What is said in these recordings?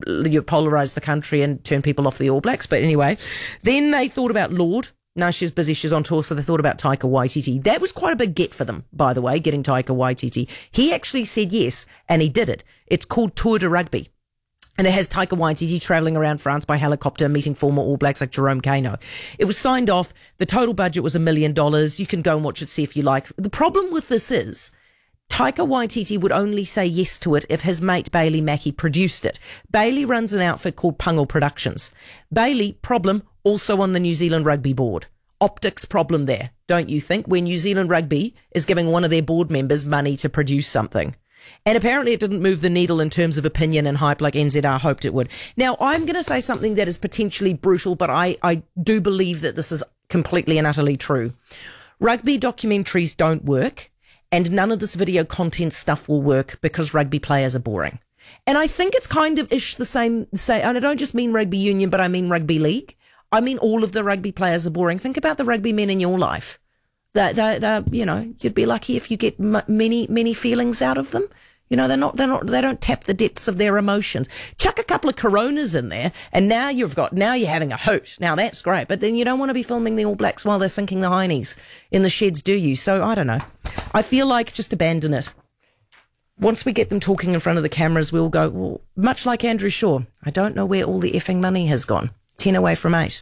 polarise the country and turn people off the All Blacks. But anyway, then they thought about Lord. No, she's busy. She's on tour, so they thought about Taika Waititi. That was quite a big get for them, by the way, getting Taika Waititi. He actually said yes, and he did it. It's called Tour de Rugby. And it has Taika Waititi travelling around France by helicopter, meeting former All Blacks like Jerome Kano. It was signed off. The total budget was $1 million. You can go and watch it, see if you like. The problem with this is Taika Waititi would only say yes to it if his mate Bailey Mackey produced it. Bailey runs an outfit called Pungle Productions. Bailey, problem, also on the New Zealand Rugby board. Optics problem there, don't you think, when New Zealand Rugby is giving one of their board members money to produce something? And apparently it didn't move the needle in terms of opinion and hype like NZR hoped it would. Now, I'm going to say something that is potentially brutal, but I do believe that this is completely and utterly true. Rugby documentaries don't work, and none of this video content stuff will work because rugby players are boring. And I think it's kind of the same, and I don't just mean rugby union, but I mean rugby league. I mean all of the rugby players are boring. Think about the rugby men in your life. They're, you know, you'd be lucky if you get many feelings out of them. You know, they don't tap the depths of their emotions. Chuck a couple of Coronas in there, and now you're having a hoot. Now that's great, but then you don't want to be filming the All Blacks while they're sinking the heinies in the sheds, do you? So I don't know. I feel like just abandon it. Once we get them talking in front of the cameras, we'll go, well, much like Andrew Shaw, I don't know where all the effing money has gone. 10 away from 8.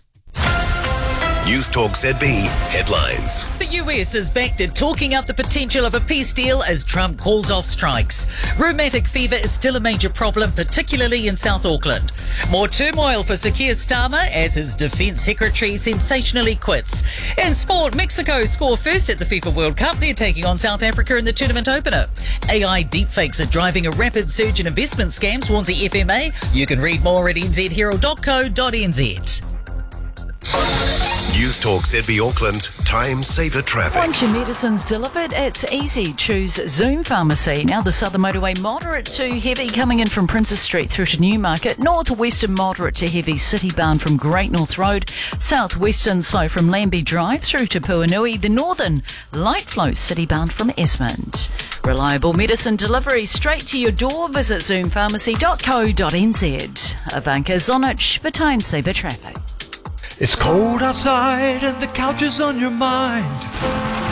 News Talk ZB headlines. The US is back to talking up the potential of a peace deal as Trump calls off strikes. Rheumatic fever is still a major problem, particularly in South Auckland. More turmoil for Sir Keir Starmer as his defence secretary sensationally quits. In sport, Mexico score first at the FIFA World Cup. They're taking on South Africa in the tournament opener. AI deepfakes are driving a rapid surge in investment scams, warns the FMA. You can read more at nzherald.co.nz. News Talk ZB Auckland, time saver traffic. Once your medicine's delivered, it's easy. Choose Zoom Pharmacy. Now the Southern Motorway moderate to heavy coming in from Princess Street through to Newmarket. Northwestern moderate to heavy city bound from Great North Road. Southwestern slow from Lambie Drive through to Puanui. The northern light flow city bound from Esmond. Reliable medicine delivery straight to your door. Visit zoompharmacy.co.nz. Ivanka Zonich for time saver traffic. It's cold outside and the couch is on your mind.